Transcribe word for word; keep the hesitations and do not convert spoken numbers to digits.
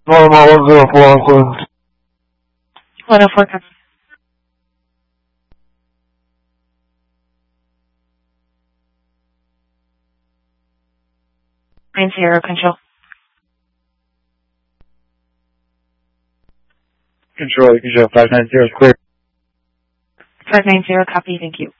Normal one zero four Oakland. one oh four, copy. nine zero, control. Control, control, five nine zero, clear. five nine zero, copy, thank you.